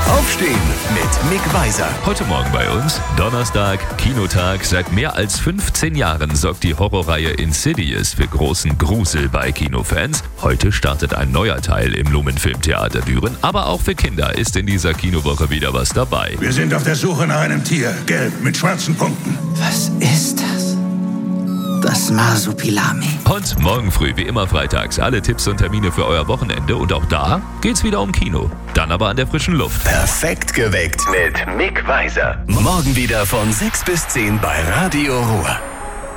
Aufstehen mit Mick Weiser. Heute Morgen bei uns, Donnerstag, Kinotag. Seit mehr als 15 Jahren sorgt die Horrorreihe Insidious für großen Grusel bei Kinofans. Heute startet ein neuer Teil im Lumen-Filmtheater Düren. Aber auch für Kinder ist in dieser Kinowoche wieder was dabei. Wir sind auf der Suche nach einem Tier. Gelb mit schwarzen Punkten. Was ist das? Das Marsupilami. Und morgen früh, wie immer freitags, alle Tipps und Termine für euer Wochenende. Und auch da geht's wieder um Kino. Dann aber an der frischen Luft. Perfekt geweckt mit Mick Weiser. Morgen wieder von 6 bis 10 bei Radio Ruhr.